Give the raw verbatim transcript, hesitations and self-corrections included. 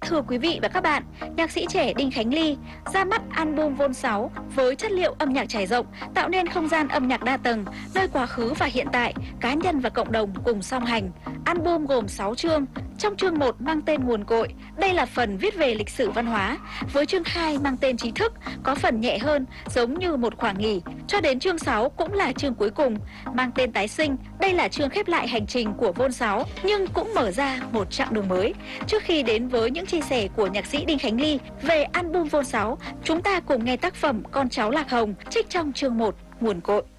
Thưa quý vị và các bạn, nhạc sĩ trẻ Đinh Khánh Ly ra mắt album Vol sáu với chất liệu âm nhạc trải rộng, tạo nên không gian âm nhạc đa tầng, nơi quá khứ và hiện tại, cá nhân và cộng đồng cùng song hành. Album gồm sáu chương, trong chương một mang tên Nguồn Cội, đây là phần viết về lịch sử văn hóa, với chương hai mang tên Trí Thức, có phần nhẹ hơn, giống như một khoảng nghỉ, cho đến chương sáu cũng là chương cuối cùng, mang tên Tái Sinh, đây là chương khép lại hành trình của Vol sáu, nhưng cũng mở ra một chặng đường mới. Trước khi đến với những chia sẻ của nhạc sĩ Đinh Khánh Ly về album Vol sáu, chúng ta cùng nghe tác phẩm Con Cháu Lạc Hồng trích trong chương một Nguồn Cội.